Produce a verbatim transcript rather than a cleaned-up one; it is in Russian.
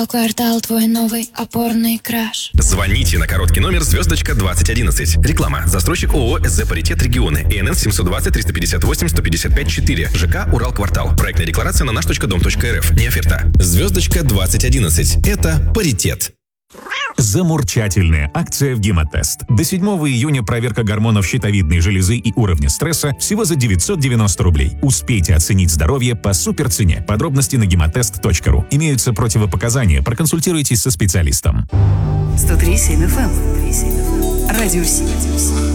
Квартал, твой новый опорный краш. Звоните на короткий номер звездочка двадцать одиннадцать. Реклама. Застройщик ООО «СЗ Паритет Регионы». ИНН семьсот двадцать триста пятьдесят восемь сто пятьдесят пять четыре. ЖК «Уралквартал». Проектная декларация на наш точка дом точка рф. Не оферта. Звездочка двадцать одиннадцать. Это паритет. Замурчательная акция в Гемотест. До седьмого июня проверка гормонов щитовидной железы и уровня стресса всего за девятьсот девяносто рублей. Успейте оценить здоровье по суперцене. Подробности на гемотест точка ру. Имеются противопоказания. Проконсультируйтесь со специалистом. сто три семь эф эм. Радио Си.